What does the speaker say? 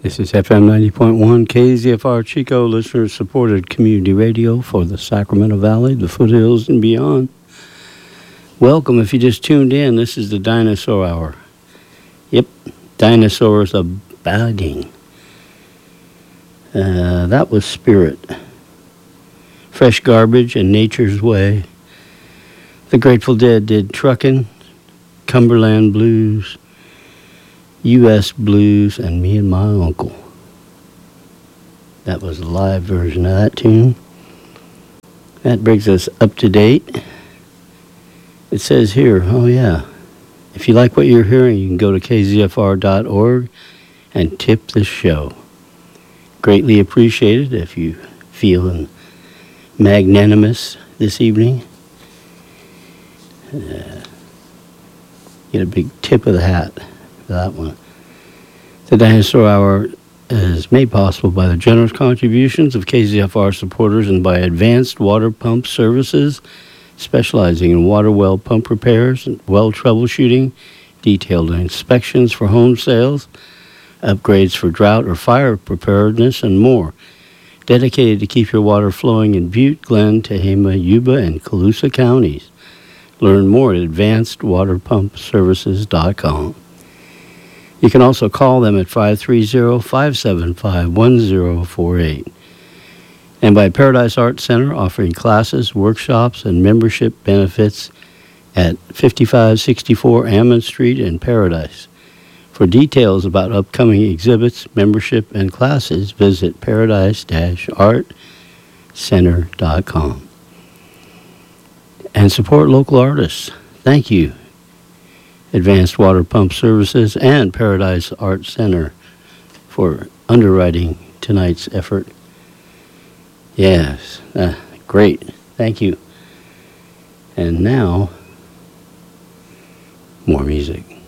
This is FM 90.1 KZFR Chico, listener-supported community radio for the Sacramento Valley, the foothills, and beyond. Welcome if you just tuned in. This is the Dinosaur Hour. Yep, dinosaurs abiding. That was Spirit. Fresh Garbage and Nature's Way. The Grateful Dead did Truckin', Cumberland Blues, U.S. Blues, and Me and My Uncle. That was a live version of that tune. That brings us up to date. It says here, oh yeah, if you like what you're hearing, you can go to kzfr.org and tip the show. Greatly appreciated if you feeling magnanimous this evening. Get a big tip of the hat for that one. The Dinosaur Hour is made possible by the generous contributions of KZFR supporters and by Advanced Water Pump Services, specializing in water well pump repairs, well troubleshooting, detailed inspections for home sales, upgrades for drought or fire preparedness, and more. Dedicated to keep your water flowing in Butte, Glen, Tehama, Yuba, and Colusa counties. Learn more at advancedwaterpumpservices.com. You can also call them at 530-575-1048. And by Paradise Art Center, offering classes, workshops, and membership benefits at 5564 Ammon Street in Paradise. For details about upcoming exhibits, membership, and classes, visit paradise-artcenter.com. And support local artists. Thank you, Advanced Water Pump Services and Paradise Art Center, for underwriting tonight's effort. Yes, great. Thank you. And now, more music.